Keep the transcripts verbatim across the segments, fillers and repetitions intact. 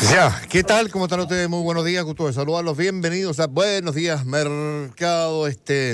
Ya, ¿qué tal? ¿Cómo están ustedes? Muy buenos días, gusto de saludarlos. Bienvenidos a Buenos Días Mercado, este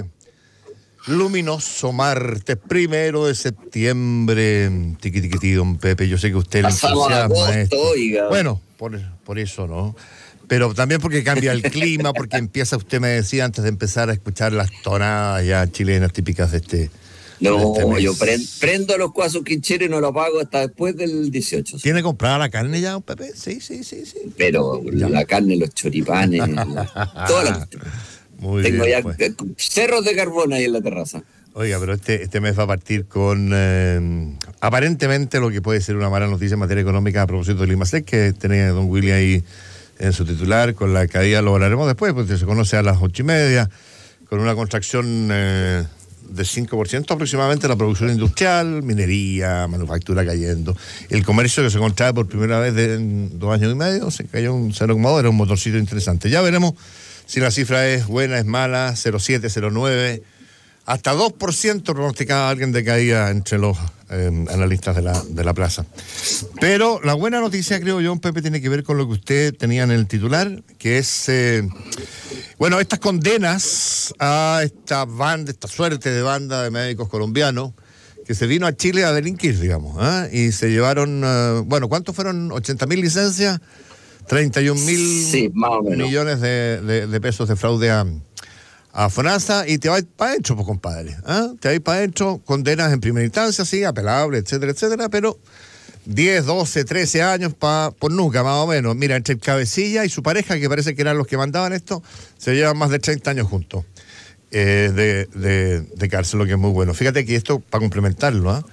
luminoso martes primero de septiembre. Tiqui, tiqui, tiqui, don Pepe, yo sé que a usted le Pasamos a entusiasma agosto, esto. oiga. Bueno, por, por eso, ¿no? Pero también porque cambia el clima, porque empieza, usted me decía antes de empezar a escuchar las tonadas ya chilenas típicas de este, de No, este mes. yo prendo, prendo los cuazos quincheros y no lo pago hasta después del dieciocho. ¿Tiene comprada la carne ya, don Pepe? Sí, sí, sí, sí. Pero Ya. la carne, los choripanes, la- toda la cuestión. Muy Tengo bien, ya pues. eh, cerros de carbón ahí en la terraza. Oiga, pero este, este mes va a partir con eh, aparentemente lo que puede ser una mala noticia en materia económica a propósito de Limasec, que tenía don William ahí en su titular, con la caída, lo hablaremos después, porque se conoce a las ocho y media, con una contracción eh, de cinco por ciento aproximadamente la producción industrial, minería, manufactura cayendo. El comercio, que se contrae por primera vez de, en dos años y medio, se cayó un cero coma dos, era un motorcito interesante. Ya veremos si la cifra es buena, es mala, cero coma siete, cero coma nueve... Hasta dos por ciento pronosticaba alguien de caída entre los eh, analistas de la, de la plaza. Pero la buena noticia, creo yo, Pepe, tiene que ver con lo que usted tenía en el titular, que es, eh, bueno, estas condenas a esta banda, esta suerte de banda de médicos colombianos, que se vino a Chile a delinquir, digamos, ¿eh? Y se llevaron, uh, bueno, ¿cuántos fueron? ¿ochenta mil licencias? treinta y un mil Sí, más o menos. millones de, de, de pesos de fraude a... a FONASA, y te vas para adentro, pues, compadre. ¿Ah? Te vas para adentro, condenas en primera instancia, sí, apelable, etcétera, etcétera, pero diez, doce, trece años pa, por nunca, más o menos. Mira, entre el cabecilla y su pareja, que parece que eran los que mandaban esto, se llevan más de treinta años juntos eh, de, de, de cárcel, lo que es muy bueno. Fíjate que esto, para complementarlo, ¿ah?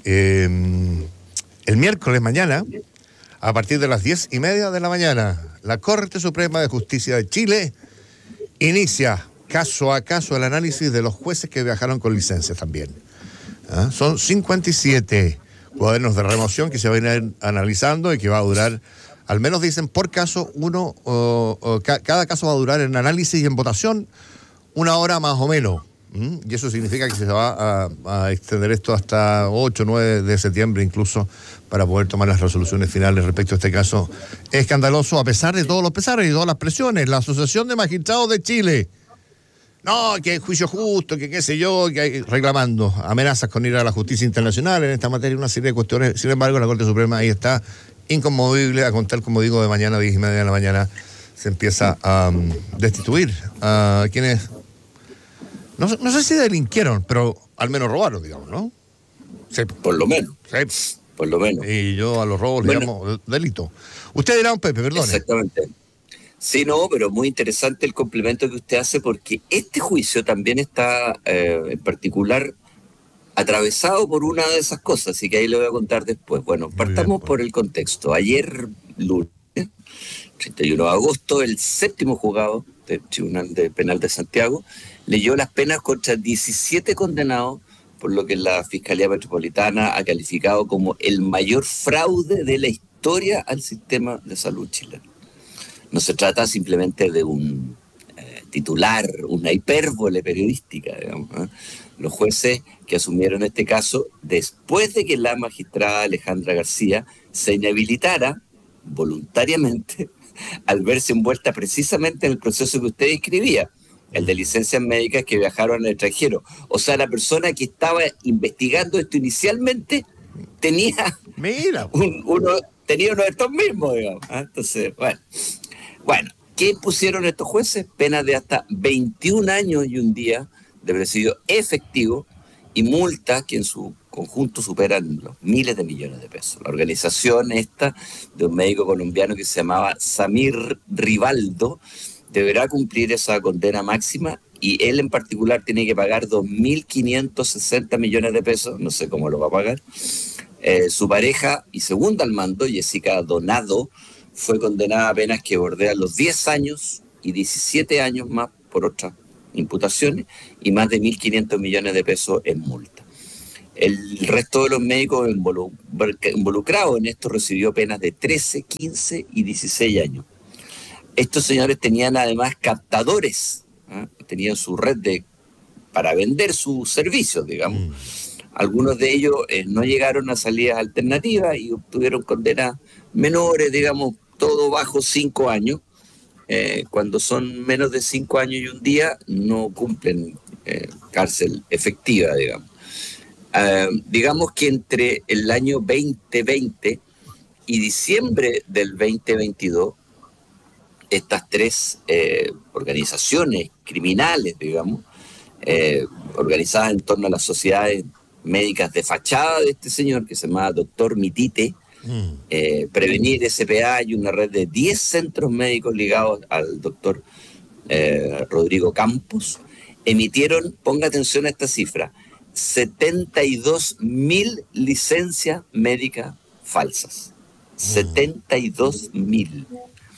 eh, el miércoles mañana, a partir de las diez y media de la mañana, la Corte Suprema de Justicia de Chile inicia caso a caso el análisis de los jueces que viajaron con licencias también. ¿Ah? Son cincuenta y siete cuadernos de remoción que se van a ir analizando y que va a durar, al menos dicen por caso, uno, o, o ca- cada caso va a durar en análisis y en votación una hora más o menos. ¿Mm? Y eso significa que se va a, a extender esto hasta ocho, nueve de septiembre incluso, para poder tomar las resoluciones finales respecto a este caso escandaloso, a pesar de todos los pesares y todas las presiones. La Asociación de Magistrados de Chile, no, que hay juicio justo, que qué sé yo, que hay reclamando amenazas con ir a la justicia internacional en esta materia, una serie de cuestiones. Sin embargo, la Corte Suprema ahí está inconmovible, a contar, como digo, de mañana a diez y media de la mañana se empieza a um, destituir a quienes, no, no sé si delinquieron, pero al menos robaron, digamos, ¿no? Sí. Por lo menos, Sí. por lo menos. Y yo a los robos Bueno, le llamo delito. Usted dirá, un Pepe, perdone. Exactamente. Sí, no, pero muy interesante el complemento que usted hace, porque este juicio también está eh, en particular atravesado por una de esas cosas, así que ahí le voy a contar después. Bueno, Muy partamos bien, pues. por el contexto. Ayer, lunes, treinta y uno de agosto, el séptimo juzgado del Tribunal de Penal de Santiago leyó las penas contra diecisiete condenados, por lo que la Fiscalía Metropolitana ha calificado como el mayor fraude de la historia al sistema de salud chileno. No se trata simplemente de un eh, titular, una hipérbole periodística, digamos, ¿eh? Los jueces que asumieron este caso, después de que la magistrada Alejandra García se inhabilitara voluntariamente al verse envuelta precisamente en el proceso que usted describía, el de licencias médicas que viajaron al extranjero. O sea, la persona que estaba investigando esto inicialmente tenía, Mira, un, uno, tenía uno de estos mismos, digamos. ¿eh? Entonces, bueno. Bueno, ¿qué pusieron estos jueces? Penas de hasta veintiún años y un día de presidio efectivo y multas que en su conjunto superan los miles de millones de pesos. La organización esta de un médico colombiano que se llamaba Samir Rivaldo deberá cumplir esa condena máxima y él en particular tiene que pagar dos mil quinientos sesenta millones de pesos, no sé cómo lo va a pagar. Eh, su pareja y segunda al mando, Jessica Donado, fue condenada a penas que bordean los diez años y diecisiete años más por otras imputaciones y más de mil quinientos millones de pesos en multa. El resto de los médicos involucrados en esto recibió penas de trece, quince y dieciséis años. Estos señores tenían además captadores, ¿eh? Tenían su red de, para vender sus servicios, digamos. Mm. Algunos de ellos eh, no llegaron a salidas alternativas y obtuvieron condenas menores, digamos, todo bajo cinco años. Eh, cuando son menos de cinco años y un día, no cumplen eh, cárcel efectiva, digamos. Uh, digamos que entre el año veinte veinte y diciembre del veinte veintidós, estas tres eh, organizaciones criminales, digamos, eh, organizadas en torno a las sociedades médicas de fachada de este señor, que se llama Doctor Mitite, mm. eh, Prevenir S P A, y una red de diez centros médicos ligados al doctor eh, Rodrigo Campos, emitieron, ponga atención a esta cifra, setenta y dos mil licencias médicas falsas. Mm. setenta y dos mil.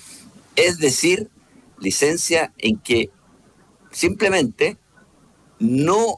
Es decir, licencia en que simplemente no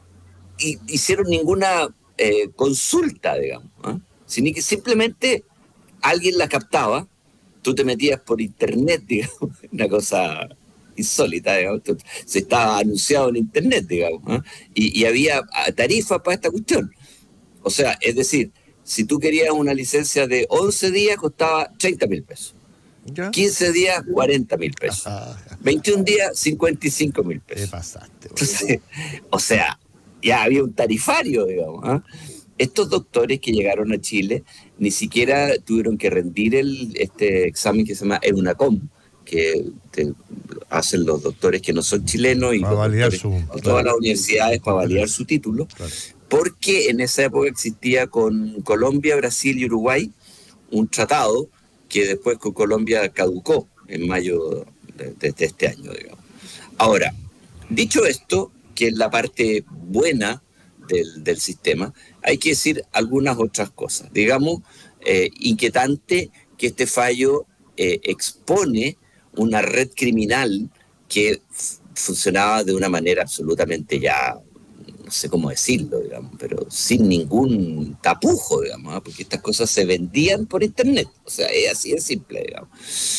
hicieron ninguna eh, consulta, digamos, ¿eh? Sino que simplemente alguien la captaba, tú te metías por internet, digamos, una cosa insólita, digamos, se estaba anunciado en internet, digamos, ¿eh? y, y había tarifas para esta cuestión. O sea, es decir, si tú querías una licencia de once días, costaba treinta mil pesos. ¿Ya? quince días, cuarenta mil pesos. Ajá. veintiún días, cincuenta y cinco mil pesos. ¿Qué pasaste? Entonces, o sea, ya había un tarifario, digamos. ¿eh? Estos doctores que llegaron a Chile ni siquiera tuvieron que rendir el, este examen que se llama EUNACOM, que te hacen los doctores que no son chilenos y para los validar doctores, su, de todas las universidades para validar su título, claro. Porque en esa época existía con Colombia, Brasil y Uruguay un tratado que después con Colombia caducó en mayo de, de, de este año, digamos. Ahora, dicho esto, que es la parte buena del, del sistema, hay que decir algunas otras cosas. Digamos, eh, inquietante que este fallo eh, expone una red criminal que f- funcionaba de una manera absolutamente ya, no sé cómo decirlo, digamos, pero sin ningún tapujo, digamos, ¿eh? Porque estas cosas se vendían por internet, o sea, es así de simple, digamos.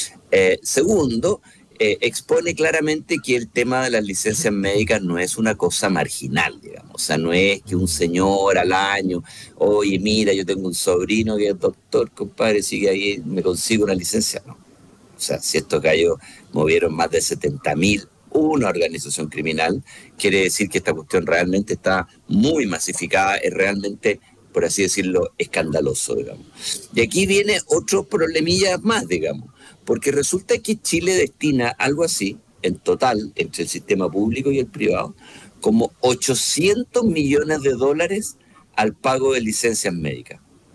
Eh, segundo, eh, expone claramente que el tema de las licencias médicas no es una cosa marginal, digamos, o sea, no es que un señor al año, oye, mira, yo tengo un sobrino que es doctor, compadre, sigue ahí, me consigo una licencia, no. O sea, si estos gallos movieron más de setenta mil, una organización criminal, quiere decir que esta cuestión realmente está muy masificada, es realmente, por así decirlo, escandaloso, digamos. Y aquí viene otro problemilla más, digamos, porque resulta que Chile destina algo así, en total, entre el sistema público y el privado, como ochocientos millones de dólares al pago de licencias médicas.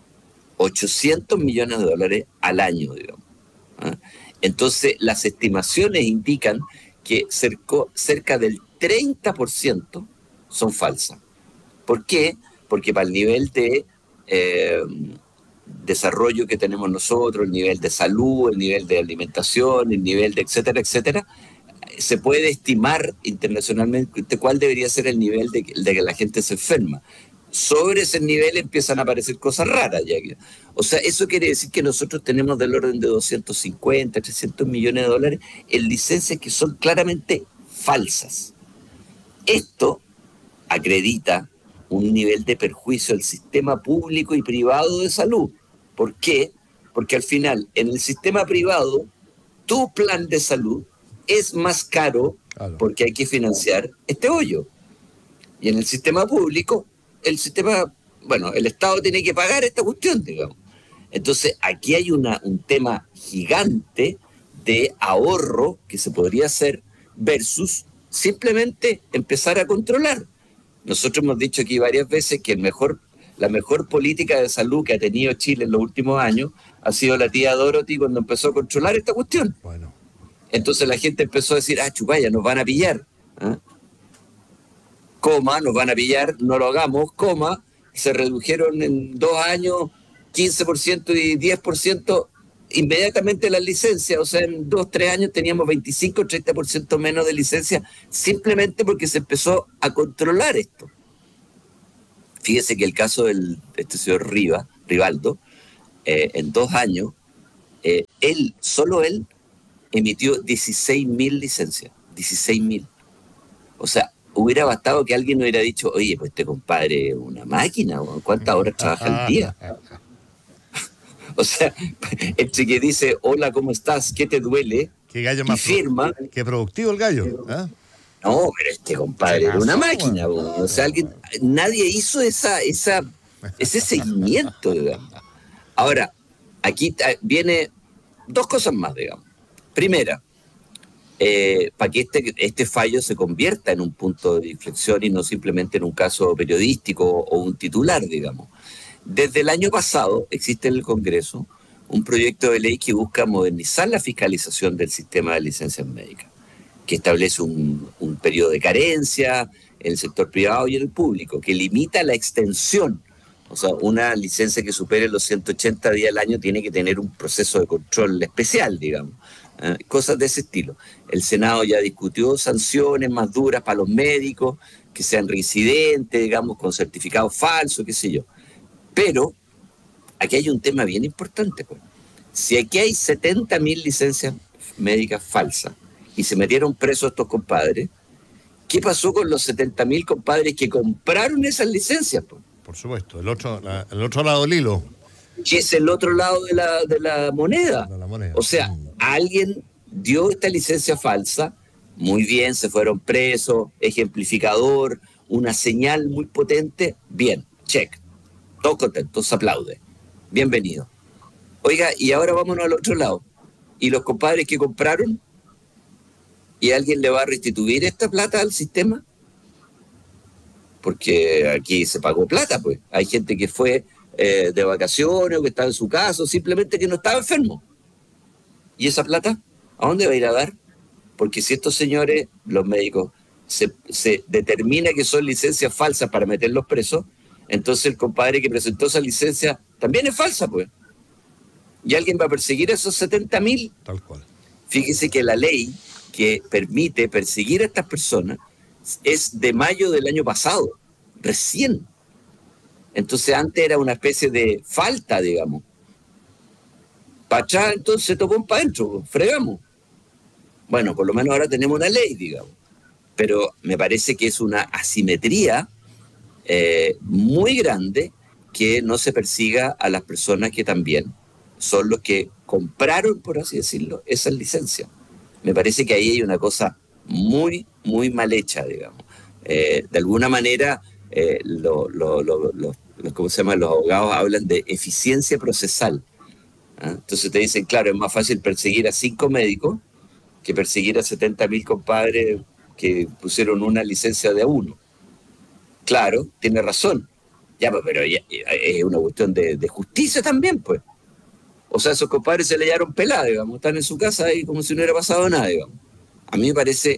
ochocientos millones de dólares al año, digamos. ¿Ah? Entonces, las estimaciones indican que cerco, cerca del treinta por ciento son falsas. ¿Por qué? Porque para el nivel de eh, desarrollo que tenemos nosotros, el nivel de salud, el nivel de alimentación, el nivel de etcétera, etcétera, se puede estimar internacionalmente cuál debería ser el nivel de, de que la gente se enferma. Sobre ese nivel empiezan a aparecer cosas raras. Ya que, o sea, eso quiere decir que nosotros tenemos del orden de doscientos cincuenta, trescientos millones de dólares en licencias que son claramente falsas. Esto acredita un nivel de perjuicio al sistema público y privado de salud. ¿Por qué? Porque al final, en el sistema privado, tu plan de salud es más caro, claro, porque hay que financiar este hoyo. Y en el sistema público, el sistema, bueno, el Estado tiene que pagar esta cuestión, digamos. Entonces, aquí hay una, un tema gigante de ahorro que se podría hacer versus simplemente empezar a controlar. Nosotros hemos dicho aquí varias veces que el mejor, la mejor política de salud que ha tenido Chile en los últimos años ha sido la tía Dorothy cuando empezó a controlar esta cuestión. Bueno. Entonces la gente empezó a decir, ah, chupaya, nos van a pillar. ¿Ah? Coma, nos van a pillar, no lo hagamos, coma, se redujeron en dos años quince por ciento y diez por ciento inmediatamente las licencias, o sea, en dos, tres años teníamos veinticinco, treinta por ciento menos de licencias, simplemente porque se empezó a controlar esto. Fíjese que el caso del, de este señor Riva, Rivaldo, eh, en dos años, eh, él, solo él, emitió dieciséis mil licencias, dieciséis mil. O sea, hubiera bastado que alguien hubiera dicho, oye, pues este compadre es una máquina, ¿cuántas horas trabaja al día? O sea, entre que dice, hola, ¿cómo estás? ¿Qué te duele? Qué gallo más y firma. Pro, qué productivo el gallo. ¿eh? No, pero este compadre era una máquina. Bueno, o sea, alguien, nadie hizo esa, esa, ese seguimiento, digamos. Ahora, aquí viene dos cosas más, digamos. Primera, eh, para que este, este fallo se convierta en un punto de inflexión y no simplemente en un caso periodístico o un titular, digamos. Desde el año pasado existe en el Congreso un proyecto de ley que busca modernizar la fiscalización del sistema de licencias médicas, que establece un, un periodo de carencia en el sector privado y en el público, que limita la extensión. O sea, una licencia que supere los ciento ochenta días al año tiene que tener un proceso de control especial, digamos. ¿eh? Cosas de ese estilo. El Senado ya discutió sanciones más duras para los médicos, que sean reincidentes, digamos, con certificados falsos, qué sé yo. Pero aquí hay un tema bien importante. Pues. Si aquí hay setenta mil licencias médicas falsas y se metieron presos estos compadres, ¿qué pasó con los setenta mil compadres que compraron esas licencias? Pues? Por supuesto, el otro, la, el otro lado del hilo. Que es el otro lado de la, de la moneda. De la moneda. O sea, mm. alguien dio esta licencia falsa, muy bien, se fueron presos, ejemplificador, una señal muy potente, bien, check. Todos contentos, se aplaude. Bienvenido. Oiga, y ahora vámonos al otro lado. ¿Y los compadres que compraron? ¿Y alguien le va a restituir esta plata al sistema? Porque aquí se pagó plata, pues. Hay gente que fue eh, de vacaciones o que estaba en su casa, o simplemente que no estaba enfermo. ¿Y esa plata? ¿A dónde va a ir a dar? Porque si estos señores, los médicos, se, se determina que son licencias falsas para meterlos presos, entonces el compadre que presentó esa licencia también es falsa, pues. ¿Y alguien va a perseguir a esos setenta mil? Tal cual. Fíjese que la ley que permite perseguir a estas personas es de mayo del año pasado, recién. Entonces antes era una especie de falta, digamos. Para atrás entonces se tocó para adentro, fregamos. Bueno, por lo menos ahora tenemos una ley, digamos. Pero me parece que es una asimetría eh, muy grande que no se persiga a las personas que también son los que compraron, por así decirlo, esas licencias. Me parece que ahí hay una cosa muy, muy mal hecha, digamos. Eh, de alguna manera, eh, lo, lo, lo, lo, lo, ¿cómo se llama? Los abogados hablan de eficiencia procesal. ¿Ah? Entonces te dicen, claro, es más fácil perseguir a cinco médicos que perseguir a setenta mil compadres que pusieron una licencia de a uno. Claro, tiene razón. Ya, pero ya, es una cuestión de, de justicia también, pues. O sea, esos compadres se le hallaron pelados, digamos, están en su casa ahí como si no hubiera pasado nada, digamos. A mí me parece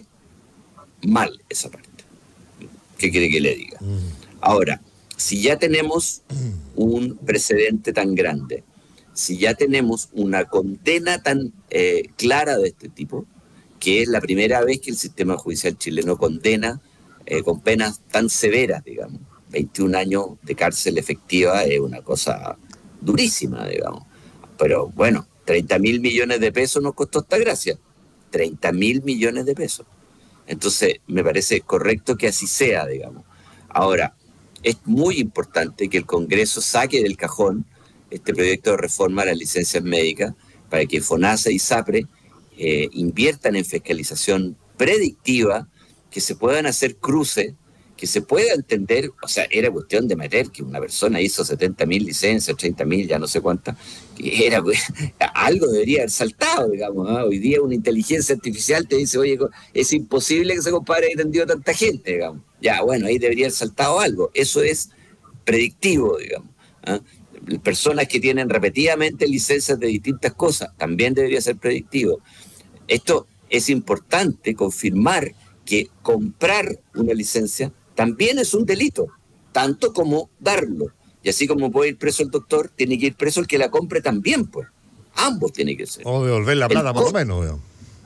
mal esa parte. ¿Qué quiere que le diga? Ahora, si ya tenemos un precedente tan grande, si ya tenemos una condena tan eh, clara de este tipo, que es la primera vez que el sistema judicial chileno condena eh, con penas tan severas, digamos, veintiún años de cárcel efectiva es una cosa durísima, digamos. Pero bueno, treinta mil millones de pesos nos costó esta gracia. treinta mil millones de pesos. Entonces, me parece correcto que así sea, digamos. Ahora, es muy importante que el Congreso saque del cajón este proyecto de reforma a las licencias médicas para que FONASA y SAPRE eh, inviertan en fiscalización predictiva, que se puedan hacer cruces, que se pueda entender, o sea, era cuestión de meter que una persona hizo setenta mil licencias, treinta mil, ya no sé cuántas, que era, algo debería haber saltado, digamos. ¿eh? Hoy día una inteligencia artificial te dice, oye, es imposible que ese compadre haya atendido a tanta gente, digamos. Ya, bueno, ahí debería haber saltado algo. Eso es predictivo, digamos. ¿eh? Personas que tienen repetidamente licencias de distintas cosas, también debería ser predictivo. Esto es importante confirmar que comprar una licencia también es un delito, tanto como darlo. Y así como puede ir preso el doctor, tiene que ir preso el que la compre también, pues. Ambos tienen que ser. O devolver la plata, por lo menos. Digamos.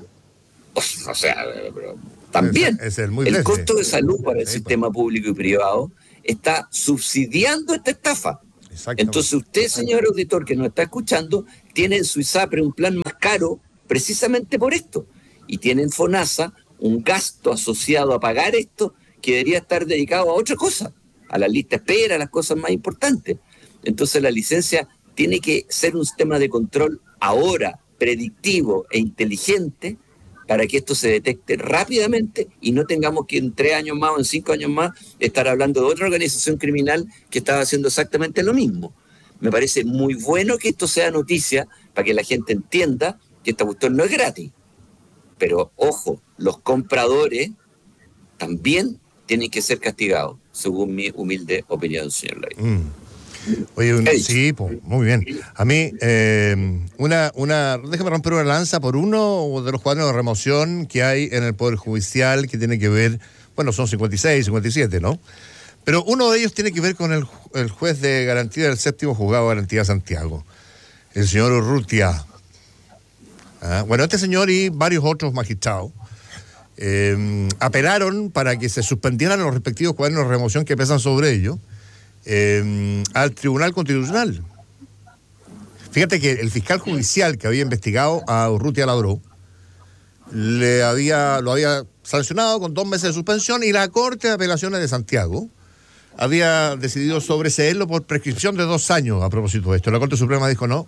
O sea, pero también es, es el, muy el blese. costo de salud para el sí, sistema pues. público y privado está subsidiando esta estafa. Entonces usted, señor auditor, que nos está escuchando, tiene en su ISAPRE un plan más caro precisamente por esto. Y tiene en FONASA un gasto asociado a pagar esto que debería estar dedicado a otra cosa, a la lista de espera, a las cosas más importantes. Entonces la licencia tiene que ser un sistema de control ahora, predictivo e inteligente, para que esto se detecte rápidamente y no tengamos que en tres años más o en cinco años más estar hablando de otra organización criminal que estaba haciendo exactamente lo mismo. Me parece muy bueno que esto sea noticia para que la gente entienda que esta cuestión no es gratis. Pero, ojo, los compradores también tienen que ser castigados, según mi humilde opinión, señor Lavín. Mm. Oye, un, sí, pues, muy bien. A mí, eh, una, una, déjame romper una lanza por uno de los cuadros de remoción que hay en el Poder Judicial que tiene que ver, bueno, son cincuenta y seis, cincuenta y siete, ¿no? Pero uno de ellos tiene que ver con el, el juez de garantía del séptimo juzgado de garantía de Santiago, el señor Urrutia. Ah, bueno, este señor y varios otros magistrados eh, apelaron para que se suspendieran los respectivos cuadernos de remoción que pesan sobre ellos eh, al Tribunal Constitucional. Fíjate que el fiscal judicial que había investigado a Urrutia Ladró le había, lo había sancionado con dos meses de suspensión y la Corte de Apelaciones de Santiago había decidido sobreseerlo por prescripción de dos años a propósito de esto. La Corte Suprema dijo no.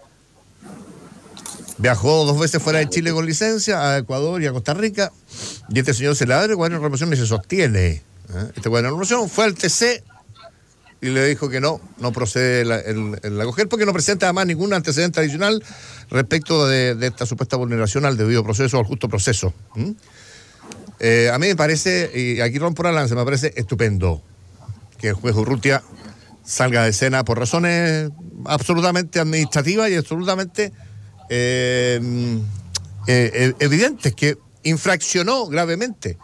Viajó dos veces fuera de Chile con licencia, a Ecuador y a Costa Rica, y este señor se le abre el cuaderno de remoción y se sostiene. ¿eh? Este cuaderno de remoción fue al T C y le dijo que no, no procede la, el, el acoger porque no presenta además ningún antecedente adicional respecto de, de esta supuesta vulneración al debido proceso o al justo proceso. ¿Mm? Eh, a mí me parece, y aquí rompo la lanza, me parece estupendo que el juez Urrutia salga de escena por razones absolutamente administrativas y absolutamente eh, eh, evidentes, que infraccionó gravemente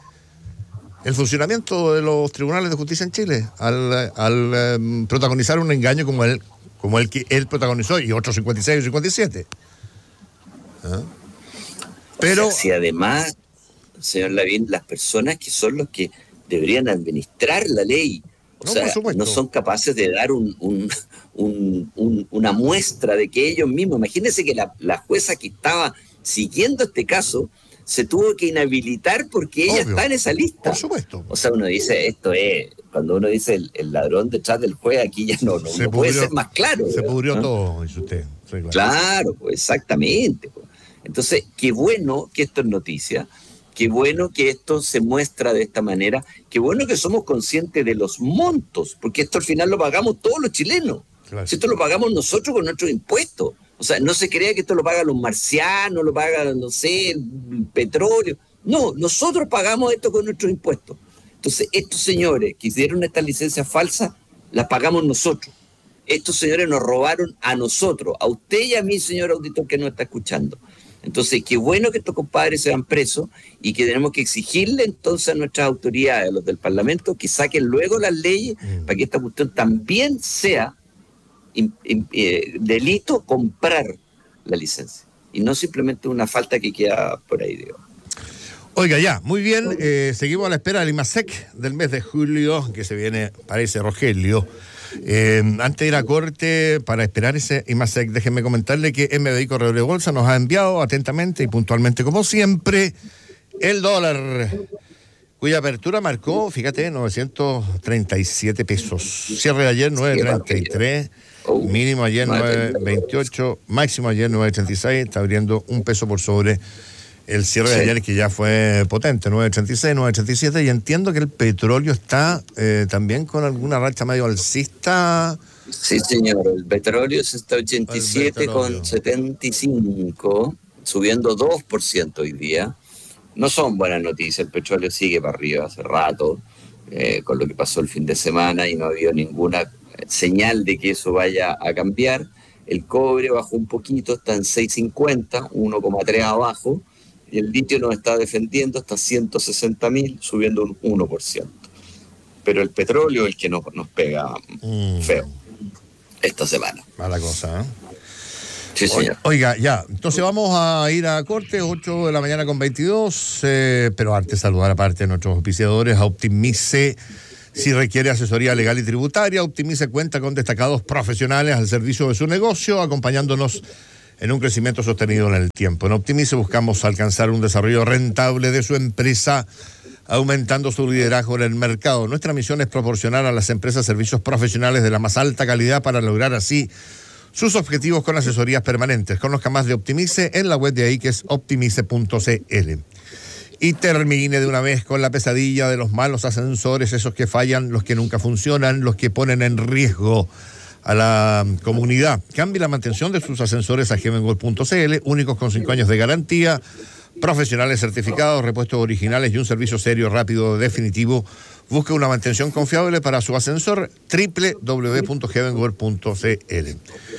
el funcionamiento de los tribunales de justicia en Chile al, al um, protagonizar un engaño como el, como el que él protagonizó y otros cincuenta y seis y cincuenta y siete. ¿Ah? Pero o sea, si además, señor Lavín, las personas que son los que deberían administrar la ley, o no, sea, no son capaces de dar un, un, un, un, una muestra de que ellos mismos, imagínense que la, la jueza que estaba siguiendo este caso se tuvo que inhabilitar porque ella Obvio. Está en esa lista. Por supuesto. O sea, uno dice, esto es, cuando uno dice el, el ladrón detrás del juez, aquí ya no, no, no pudrió, puede ser más claro. Se ¿verdad? Pudrió ¿no? todo, dice usted. Sí, claro, claro pues, exactamente. Pues. Entonces, qué bueno que esto es noticia, qué bueno que esto se muestra de esta manera, qué bueno que somos conscientes de los montos, porque esto al final lo pagamos todos los chilenos. Claro. Si esto lo pagamos nosotros con nuestros impuestos. O sea, no se crea que esto lo pagan los marcianos, lo pagan, no sé, el petróleo. No, nosotros pagamos esto con nuestros impuestos. Entonces, estos señores que hicieron estas licencias falsas, las pagamos nosotros. Estos señores nos robaron a nosotros, a usted y a mí, señor auditor, que nos está escuchando. Entonces, qué bueno que estos compadres sean presos y que tenemos que exigirle entonces a nuestras autoridades, a los del Parlamento, que saquen luego las leyes mm. para que esta cuestión también sea In, in, eh, delito comprar la licencia y no simplemente una falta que queda por ahí, digo. Oiga, ya, muy bien, eh, seguimos a la espera del IMASEC del mes de julio, que se viene, parece, Rogelio. Eh, antes de ir a corte, para esperar ese IMASEC, déjenme comentarle que M B I Corredor de Bolsa nos ha enviado atentamente y puntualmente, como siempre, el dólar, cuya apertura marcó, fíjate, novecientos treinta y siete pesos. Cierre de ayer, nueve treinta y tres. Oh, mínimo ayer nueve veintiocho, máximo ayer nueve treinta y seis, está abriendo un peso por sobre el cierre sí. de ayer, que ya fue potente, nueve treinta y seis, nueve treinta y siete, y entiendo que el petróleo está eh, también con alguna racha medio alcista. Sí, señor, el petróleo se está ochenta y siete con setenta y cinco, subiendo dos por ciento hoy día. No son buenas noticias, el petróleo sigue para arriba hace rato, eh, con lo que pasó el fin de semana y no ha habido ninguna señal de que eso vaya a cambiar. El cobre bajó un poquito, está en seis cincuenta, uno coma tres abajo, y el litio nos está defendiendo hasta ciento sesenta mil, subiendo un uno por ciento. Pero el petróleo es el que nos, nos pega mm. feo esta semana. Mala cosa, ¿eh? Sí, señor. Oiga, ya, entonces vamos a ir a corte, ocho de la mañana con veintidós, eh, pero antes saludar aparte de nuestros auspiciadores, a Optimice. Si requiere asesoría legal y tributaria, Optimice cuenta con destacados profesionales al servicio de su negocio, acompañándonos en un crecimiento sostenido en el tiempo. En Optimice buscamos alcanzar un desarrollo rentable de su empresa, aumentando su liderazgo en el mercado. Nuestra misión es proporcionar a las empresas servicios profesionales de la más alta calidad para lograr así sus objetivos con asesorías permanentes. Conozca más de Optimice en la web de ahí, que es optimice punto c l. Y termine de una vez con la pesadilla de los malos ascensores, esos que fallan, los que nunca funcionan, los que ponen en riesgo a la comunidad. Cambie la mantención de sus ascensores a heavenworld punto c l, únicos con cinco años de garantía, profesionales certificados, repuestos originales y un servicio serio, rápido, definitivo. Busque una mantención confiable para su ascensor, doble u doble u doble u punto heavenworld punto c l.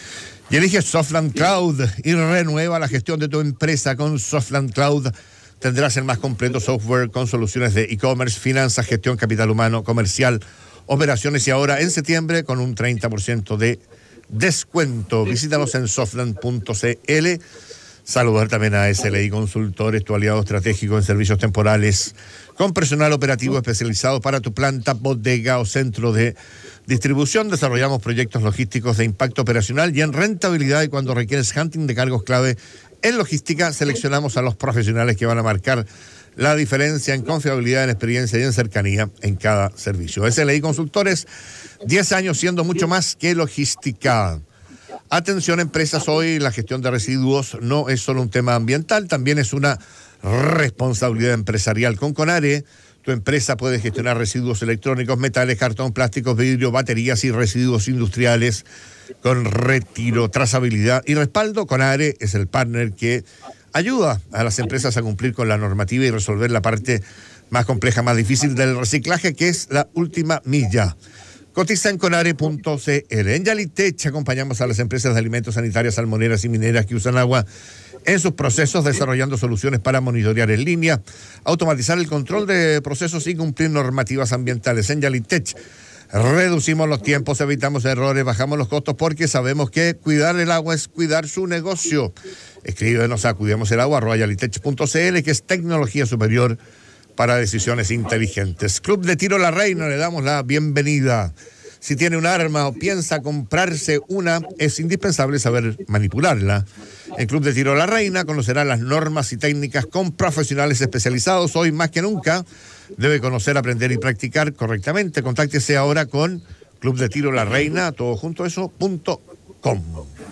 Y elige Softland Cloud y renueva la gestión de tu empresa con Softland Cloud. Tendrás el más completo software con soluciones de e-commerce, finanzas, gestión, capital humano, comercial, operaciones, y ahora en septiembre con un treinta por ciento de descuento. Visítanos en softland punto c l. Saludar también a S L I Consultores, tu aliado estratégico en servicios temporales, con personal operativo especializado para tu planta, bodega o centro de distribución. Desarrollamos proyectos logísticos de impacto operacional y en rentabilidad, y cuando requieres hunting de cargos clave en logística, seleccionamos a los profesionales que van a marcar la diferencia en confiabilidad, en experiencia y en cercanía en cada servicio. S L I Consultores, diez años siendo mucho más que logística. Atención empresas, hoy la gestión de residuos no es solo un tema ambiental, también es una responsabilidad empresarial. Con Conare, tu empresa puede gestionar residuos electrónicos, metales, cartón, plásticos, vidrio, baterías y residuos industriales con retiro, trazabilidad y respaldo. Conare es el partner que ayuda a las empresas a cumplir con la normativa y resolver la parte más compleja, más difícil del reciclaje, que es la última milla. Cotiza en conare punto c l. En Yalitech acompañamos a las empresas de alimentos, sanitarias, salmoneras y mineras que usan agua en sus procesos, desarrollando soluciones para monitorear en línea, automatizar el control de procesos y cumplir normativas ambientales. En Yalitech reducimos los tiempos, evitamos errores, bajamos los costos, porque sabemos que cuidar el agua es cuidar su negocio. Escríbenos a cuidemos el agua arroba yalitech punto c l, que es tecnología superior para decisiones inteligentes. Club de Tiro La Reina, le damos la bienvenida. Si tiene un arma o piensa comprarse una, es indispensable saber manipularla. En Club de Tiro La Reina conocerá las normas y técnicas con profesionales especializados. Hoy más que nunca debe conocer, aprender y practicar correctamente. Contáctese ahora con Club de Tiro La Reina, todo junto eso, punto com.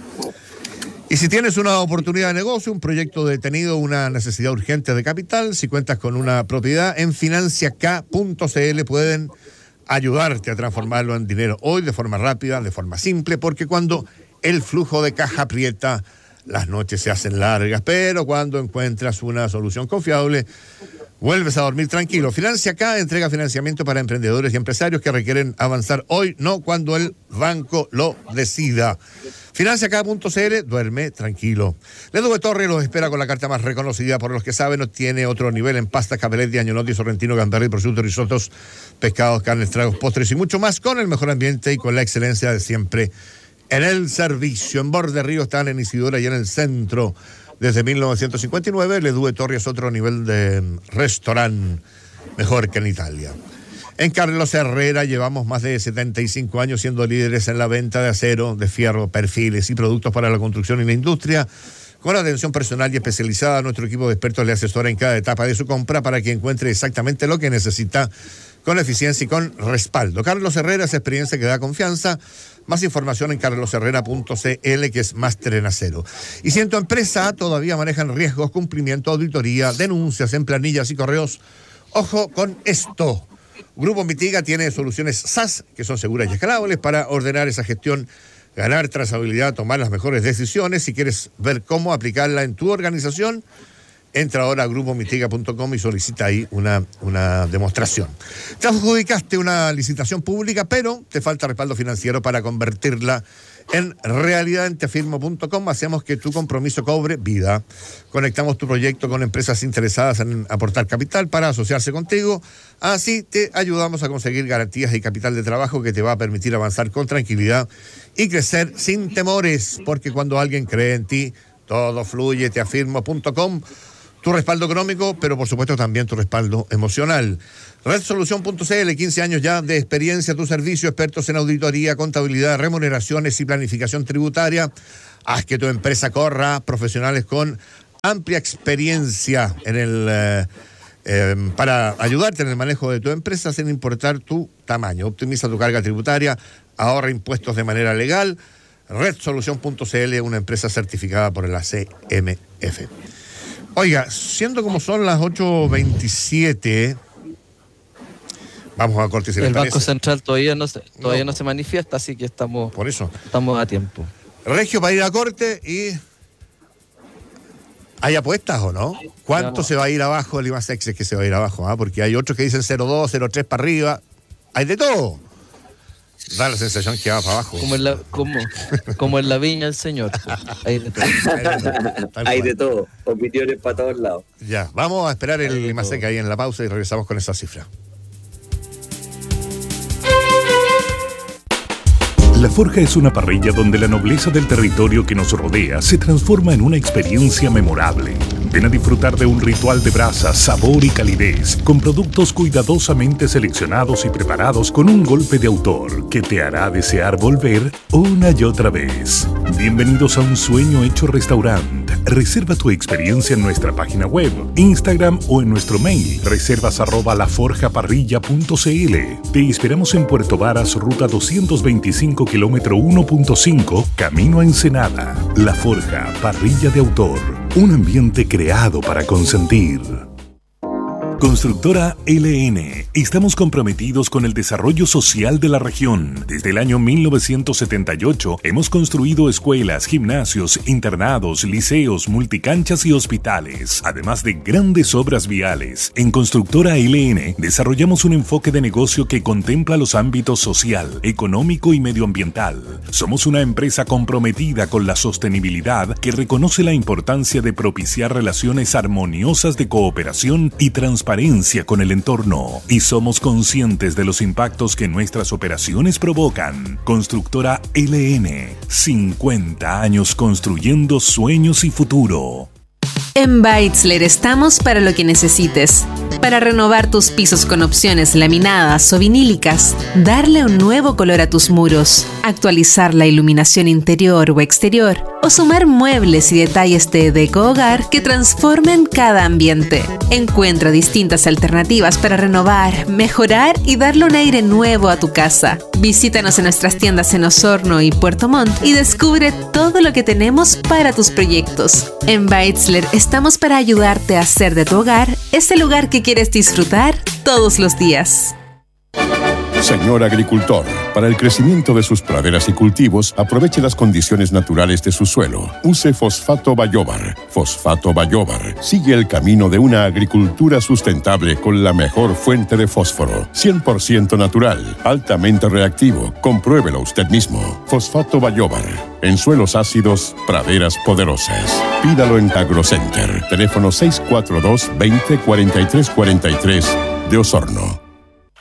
Y si tienes una oportunidad de negocio, un proyecto detenido, una necesidad urgente de capital, si cuentas con una propiedad, en financia k punto c l pueden ayudarte a transformarlo en dinero hoy de forma rápida, de forma simple, porque cuando el flujo de caja aprieta, las noches se hacen largas, pero cuando encuentras una solución confiable, vuelves a dormir tranquilo. Financia K entrega financiamiento para emprendedores y empresarios que requieren avanzar hoy, no cuando el banco lo decida. financia k punto c l, duerme tranquilo. Ledube Torre los espera con la carta más reconocida por los que saben. Obtiene otro nivel en pastas, capelletti, añolotti, sorrentino, gamberri, prosciutto, risotos, pescados, carnes, tragos, postres y mucho más, con el mejor ambiente y con la excelencia de siempre en el servicio. En Borde Río están en Isidora y en el centro desde mil novecientos cincuenta y nueve. Ledue Torre es otro nivel de restaurante, mejor que en Italia. En Carlos Herrera llevamos más de setenta y cinco años siendo líderes en la venta de acero, de fierro, perfiles y productos para la construcción y la industria. Con atención personal y especializada, nuestro equipo de expertos le asesora en cada etapa de su compra para que encuentre exactamente lo que necesita, con eficiencia y con respaldo. Carlos Herrera es experiencia que da confianza. Más información en carlos herrera punto c l, que es máster en acero. Y si en tu empresa todavía manejan riesgos, cumplimiento, auditoría, denuncias en planillas y correos, ojo con esto. Grupo Mitiga tiene soluciones S A S que son seguras y escalables para ordenar esa gestión, ganar trazabilidad, tomar las mejores decisiones. Si quieres ver cómo aplicarla en tu organización, entra ahora a grupo mitiga punto com y solicita ahí una, una demostración. Te adjudicaste una licitación pública, pero te falta respaldo financiero para convertirla en realidad. En tefirmo punto com hacemos que tu compromiso cobre vida. Conectamos tu proyecto con empresas interesadas en aportar capital para asociarse contigo. Así te ayudamos a conseguir garantías y capital de trabajo que te va a permitir avanzar con tranquilidad y crecer sin temores, porque cuando alguien cree en ti, todo fluye. tefirmo punto com. Tu respaldo económico, pero por supuesto también tu respaldo emocional. red solución punto c l, quince años ya de experiencia, tu servicio, expertos en auditoría, contabilidad, remuneraciones y planificación tributaria. Haz que tu empresa corra, profesionales con amplia experiencia en el eh, eh, para ayudarte en el manejo de tu empresa sin importar tu tamaño. Optimiza tu carga tributaria, ahorra impuestos de manera legal, red solución punto c l, una empresa certificada por la C M F. Oiga, siendo como son las ocho veintisiete, vamos a corte si les El parece. Banco Central todavía no se, todavía No. no se manifiesta, así que estamos, Por eso. estamos a tiempo. Regio, para ir a corte y... ¿Hay apuestas o no? ¿Cuánto No. se va a ir abajo el IMASEX? Es que se va a ir abajo, ¿ah? Porque hay otros que dicen cero coma dos, cero coma tres para arriba. Hay de todo. Da la sensación que va para abajo. Como en la, como, como en la viña del Señor. Ahí de todo. Tal Hay cual. de todo, opiniones para todos lados. Ya, vamos a esperar el Hay de IMASEC todo. ahí en la pausa y regresamos con esa cifra. La Forja es una parrilla donde la nobleza del territorio que nos rodea se transforma en una experiencia memorable. Ven a disfrutar de un ritual de brasa, sabor y calidez, con productos cuidadosamente seleccionados y preparados con un golpe de autor que te hará desear volver una y otra vez. Bienvenidos a un sueño hecho restaurante. Reserva tu experiencia en nuestra página web, Instagram o en nuestro mail, reservas arroba laforjaparrilla punto c l. Te esperamos en Puerto Varas, ruta doscientos veinticinco, kilómetro uno punto cinco, camino a Ensenada. La Forja, parrilla de autor, un ambiente creado para consentir. Constructora L N. Estamos comprometidos con el desarrollo social de la región. Desde el año mil novecientos setenta y ocho hemos construido escuelas, gimnasios, internados, liceos, multicanchas y hospitales, además de grandes obras viales. En Constructora L N desarrollamos un enfoque de negocio que contempla los ámbitos social, económico y medioambiental. Somos una empresa comprometida con la sostenibilidad que reconoce la importancia de propiciar relaciones armoniosas de cooperación y transparencia con el entorno, y somos conscientes de los impactos que nuestras operaciones provocan. Constructora L N, cincuenta años construyendo sueños y futuro. En Beitzler estamos para lo que necesites. Para renovar tus pisos con opciones laminadas o vinílicas, darle un nuevo color a tus muros, actualizar la iluminación interior o exterior, o sumar muebles y detalles de deco hogar que transformen cada ambiente. Encuentra distintas alternativas para renovar, mejorar y darle un aire nuevo a tu casa. Visítanos en nuestras tiendas en Osorno y Puerto Montt y descubre todo lo que tenemos para tus proyectos. En Beitzler estamos para ayudarte a hacer de tu hogar ese lugar que quieres disfrutar todos los días. Señor agricultor, para el crecimiento de sus praderas y cultivos, aproveche las condiciones naturales de su suelo. Use Fosfato Bayóvar. Fosfato Bayóvar sigue el camino de una agricultura sustentable con la mejor fuente de fósforo. cien por ciento natural, altamente reactivo. Compruébelo usted mismo. Fosfato Bayóvar. En suelos ácidos, praderas poderosas. Pídalo en AgroCenter. Teléfono seis cuatro dos, veinte, cuarenta y tres cuarenta y tres de Osorno.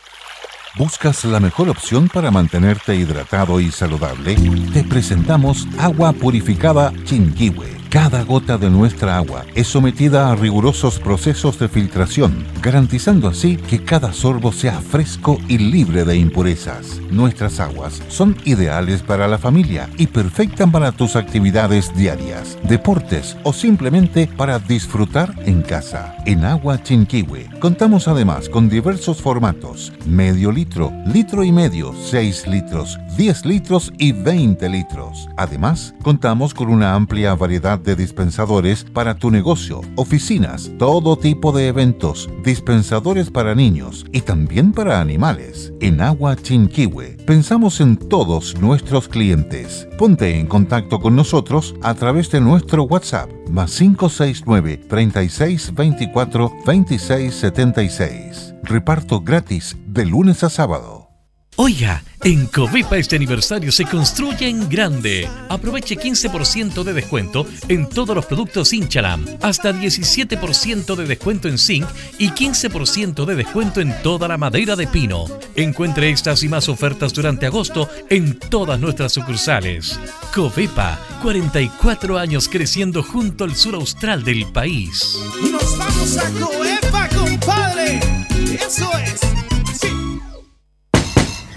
¿Buscas la mejor opción para mantenerte hidratado y saludable? Te presentamos Agua Purificada Chinquihue. Cada gota de nuestra agua es sometida a rigurosos procesos de filtración, garantizando así que cada sorbo sea fresco y libre de impurezas. Nuestras aguas son ideales para la familia y perfectas para tus actividades diarias, deportes o simplemente para disfrutar en casa. En Agua Chinquihue contamos además con diversos formatos: medio litro, litro y medio, seis litros, diez litros y veinte litros. Además, contamos con una amplia variedad de dispensadores para tu negocio, oficinas, todo tipo de eventos, dispensadores para niños y también para animales. En Agua Chinquihue pensamos en todos nuestros clientes. Ponte en contacto con nosotros a través de nuestro WhatsApp más cinco seis nueve, treinta y seis, veinticuatro, veintiséis, setenta y seis. Reparto gratis de lunes a sábado. Oiga, en Covepa este aniversario se construye en grande. Aproveche quince por ciento de descuento en todos los productos Inchalam, hasta diecisiete por ciento de descuento en zinc y quince por ciento de descuento en toda la madera de pino. Encuentre estas y más ofertas durante agosto en todas nuestras sucursales. Covepa, cuarenta y cuatro años creciendo junto al sur austral del país. ¡Nos vamos a Covepa, compadre! ¡Eso es! ¡Sí!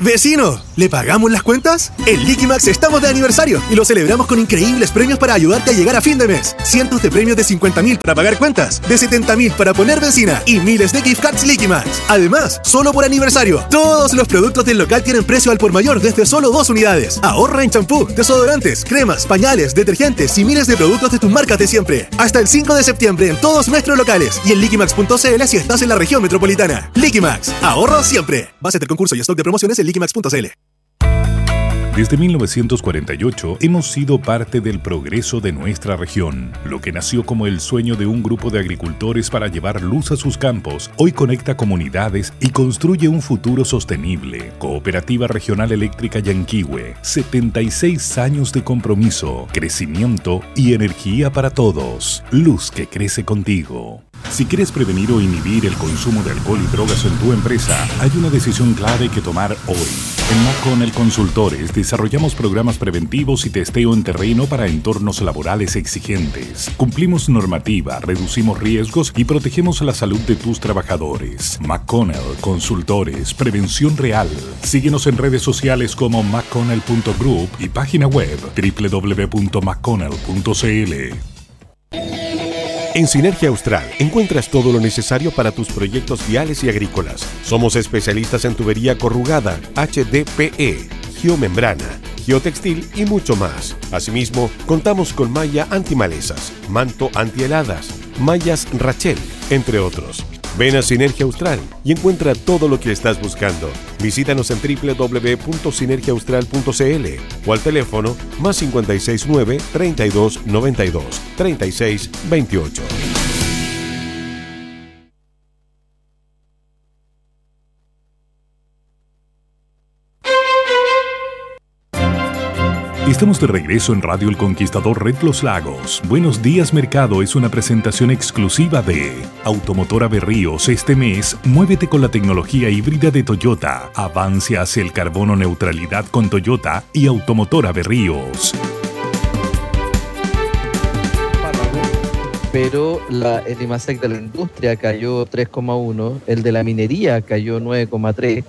¡Vecino! ¿Le pagamos las cuentas? En Liquimax estamos de aniversario y lo celebramos con increíbles premios para ayudarte a llegar a fin de mes. Cientos de premios de cincuenta mil para pagar cuentas, de setenta mil para poner benzina y miles de gift cards Liquimax. Además, solo por aniversario, todos los productos del local tienen precio al por mayor desde solo dos unidades. Ahorra en champú, desodorantes, cremas, pañales, detergentes y miles de productos de tus marcas de siempre. Hasta el cinco de septiembre en todos nuestros locales y en liquimax punto c l si estás en la región metropolitana. Liquimax, ahorro siempre. Base del concurso y stock de promociones en liquimax punto c l. Desde mil novecientos cuarenta y ocho hemos sido parte del progreso de nuestra región. Lo que nació como el sueño de un grupo de agricultores para llevar luz a sus campos, hoy conecta comunidades y construye un futuro sostenible. Cooperativa Regional Eléctrica Yanquihue, setenta y seis años de compromiso, crecimiento y energía para todos. Luz que crece contigo. Si quieres prevenir o inhibir el consumo de alcohol y drogas en tu empresa, hay una decisión clave que tomar hoy. En McConnell Consultores desarrollamos programas preventivos y testeo en terreno para entornos laborales exigentes. Cumplimos normativa, reducimos riesgos y protegemos la salud de tus trabajadores. McConnell Consultores, prevención real. Síguenos en redes sociales como mcconnell punto group y página web doble u doble u doble u punto mcconnell punto c l. En Sinergia Austral encuentras todo lo necesario para tus proyectos viales y agrícolas. Somos especialistas en tubería corrugada, H D P E, geomembrana, geotextil y mucho más. Asimismo, contamos con malla antimalezas, manto antiheladas, mallas Rachel, entre otros. Ven a Sinergia Austral y encuentra todo lo que estás buscando. Visítanos en doble u doble u doble u punto sinergia austral punto c l o al teléfono más cinco seis nueve, treinta y dos, noventa y dos, treinta y seis, veintiocho. Estamos de regreso en Radio El Conquistador Red Los Lagos. Buenos días Mercado es una presentación exclusiva de Automotora Berríos. Este mes, muévete con la tecnología híbrida de Toyota. Avance hacia el carbono neutralidad con Toyota y Automotora Berríos. Pero la, el IMASEC de la industria cayó tres coma uno, el de la minería cayó nueve coma tres.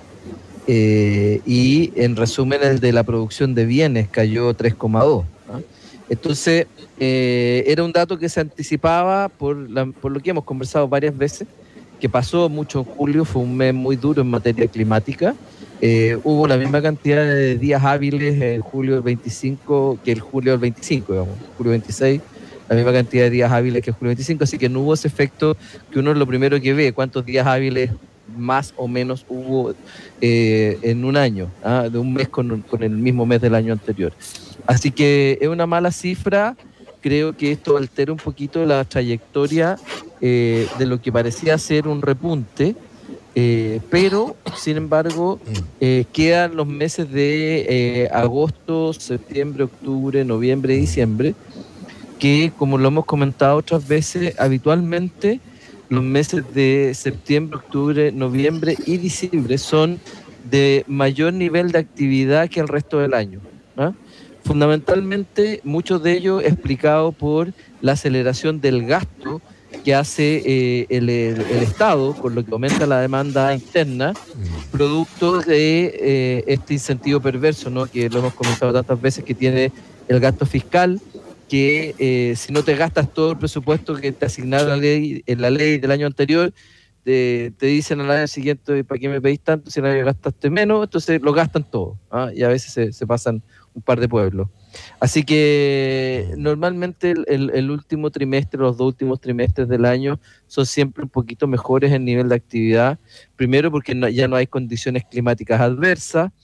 Eh, y en resumen el de la producción de bienes cayó tres coma dos. ¿no? Entonces eh, era un dato que se anticipaba por, la, por lo que hemos conversado varias veces, que pasó mucho en julio, fue un mes muy duro en materia climática. Eh, hubo la misma cantidad de días hábiles en julio del veinticinco que el julio del veinticinco, digamos, julio veintiséis, la misma cantidad de días hábiles que el julio veinticinco, así que no hubo ese efecto que uno es lo primero que ve, cuántos días hábiles más o menos hubo eh, en un año, ¿ah? de un mes con, con el mismo mes del año anterior. Así que es una mala cifra, creo que esto altera un poquito la trayectoria eh, de lo que parecía ser un repunte, eh, pero sin embargo eh, quedan los meses de eh, agosto, septiembre, octubre, noviembre y diciembre, que como lo hemos comentado otras veces, habitualmente los meses de septiembre, octubre, noviembre y diciembre son de mayor nivel de actividad que el resto del año. ¿eh? Fundamentalmente, muchos de ellos explicados por la aceleración del gasto que hace eh, el, el, el Estado, por lo que aumenta la demanda interna, producto de eh, este incentivo perverso, ¿no? que lo hemos comentado tantas veces, que tiene el gasto fiscal, que eh, si no te gastas todo el presupuesto que te asignaron la ley, en la ley del año anterior, te, te dicen al año siguiente, ¿para qué me pedís tanto si el año gastaste menos? Entonces lo gastan todo, ¿ah? y a veces se, se pasan un par de pueblos. Así que normalmente el, el, el último trimestre, los dos últimos trimestres del año son siempre un poquito mejores en nivel de actividad, primero porque no, ya no hay condiciones climáticas adversas,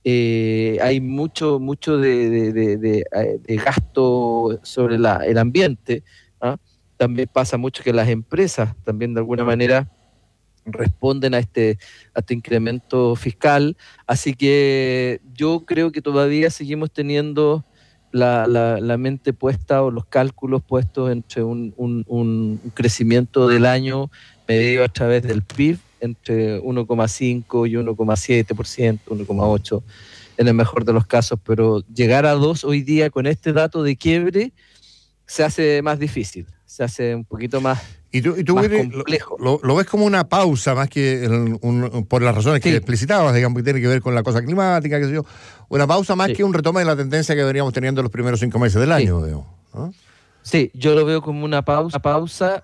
Eh, hay mucho mucho de, de, de, de, de gasto sobre la, el ambiente. ¿ah? También pasa mucho que las empresas también de alguna manera responden a este, a este incremento fiscal, así que yo creo que todavía seguimos teniendo la, la, la mente puesta o los cálculos puestos entre un, un, un crecimiento del año medido a través del P I B entre uno coma cinco y uno coma siete por ciento, uno coma ocho por ciento en el mejor de los casos, pero llegar a dos hoy día con este dato de quiebre se hace más difícil, se hace un poquito más Y tú, y tú más eres, complejo. Lo, lo ves como una pausa más que el, un, por las razones que Sí. explicitabas, digamos, que tiene que ver con la cosa climática, qué sé yo. Una pausa más Sí. que un retome de la tendencia que veníamos teniendo los primeros cinco meses del año, Sí. digamos, ¿no? Sí, yo lo veo como una pausa, pausa